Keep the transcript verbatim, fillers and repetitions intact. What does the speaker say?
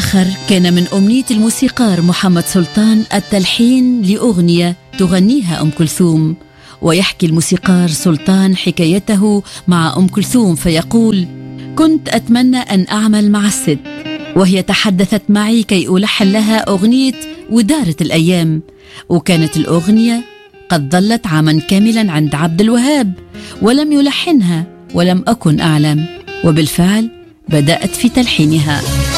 آخر كان من أمنية الموسيقار محمد سلطان التلحين لأغنية تغنيها أم كلثوم. ويحكي الموسيقار سلطان حكايته مع أم كلثوم فيقول: كنت أتمنى أن أعمل مع الست، وهي تحدثت معي كي ألحن لها أغنية ودارت الأيام، وكانت الأغنية قد ظلت عاما كاملا عند عبد الوهاب ولم يلحنها ولم أكن أعلم، وبالفعل بدأت في تلحينها.